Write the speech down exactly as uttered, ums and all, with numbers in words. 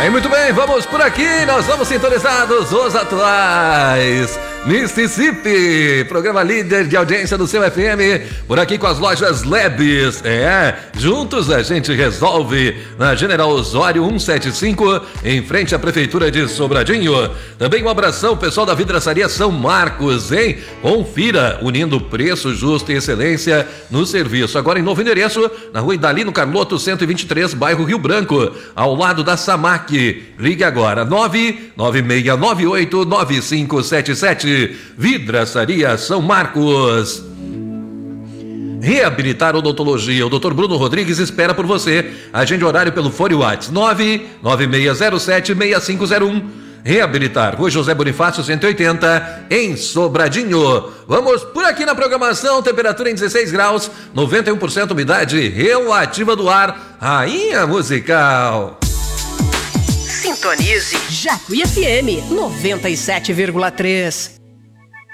Aí, muito bem, vamos por aqui, nós vamos sintonizados os atuais Mississippi, programa líder de audiência do seu F M, por aqui com as lojas Lebes. É, juntos a gente resolve, na General Osório cento e setenta e cinco, em frente à Prefeitura de Sobradinho. Também um abração, pessoal da Vidraçaria São Marcos, hein? Confira, unindo preço justo e excelência no serviço. Agora em novo endereço, na rua Idalino Carlotto, cento e vinte e três, bairro Rio Branco, ao lado da Samac. Ligue agora, nove nove seis nove oito nove cinco sete sete. Vidraçaria São Marcos. Reabilitar Odontologia. O doutor Bruno Rodrigues espera por você. Agende horário pelo fone WhatsApp nove nove seis zero sete seis cinco zero um. Reabilitar, Rua José Bonifácio cento e oitenta, em Sobradinho. Vamos por aqui na programação, temperatura em dezesseis graus, noventa e um por cento umidade relativa do ar. Rainha musical. Sintonize Jacuí F M noventa e sete vírgula três.